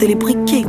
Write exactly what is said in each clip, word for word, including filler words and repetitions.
les briquets.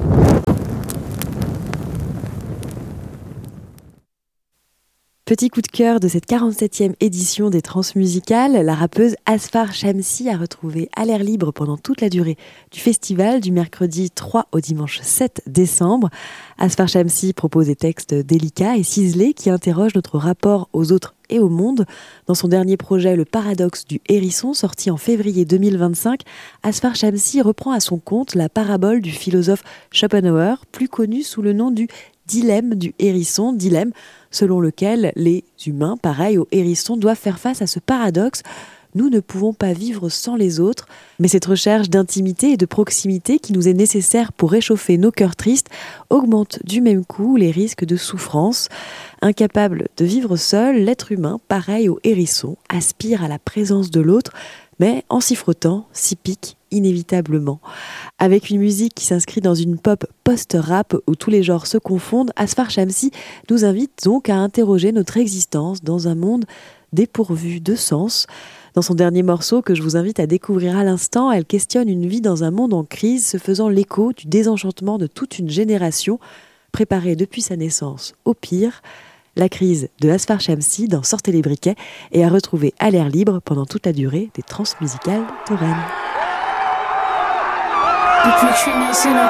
Petit coup de cœur de cette quarante-septième édition des Transmusicales, la rappeuse Asfar Shamsi a retrouvé à l'air libre pendant toute la durée du festival du mercredi trois au dimanche sept décembre. Asfar Shamsi propose des textes délicats et ciselés qui interrogent notre rapport aux autres et au monde. Dans son dernier projet, Le paradoxe du hérisson, sorti en février deux mille vingt-cinq, Asfar Shamsi reprend à son compte la parabole du philosophe Schopenhauer, plus connu sous le nom du dilemme du hérisson, dilemme selon lequel les humains, pareils aux hérissons, doivent faire face à ce paradoxe. Nous ne pouvons pas vivre sans les autres, mais cette recherche d'intimité et de proximité qui nous est nécessaire pour réchauffer nos cœurs tristes augmente du même coup les risques de souffrance. Incapable de vivre seul, l'être humain, pareil aux hérissons, aspire à la présence de l'autre, mais en s'y frottant, s'y pique inévitablement. Avec une musique qui s'inscrit dans une pop post-rap où tous les genres se confondent, Asfar Shamsi nous invite donc à interroger notre existence dans un monde dépourvu de sens. Dans son dernier morceau, que je vous invite à découvrir à l'instant, elle questionne une vie dans un monde en crise, se faisant l'écho du désenchantement de toute une génération, préparée depuis sa naissance au pire. La crise de Asfar Shamsi dans Sortez les briquets et à retrouver à l'air libre pendant toute la durée des Transmusicales de Rennes. Depuis que je suis né, c'est la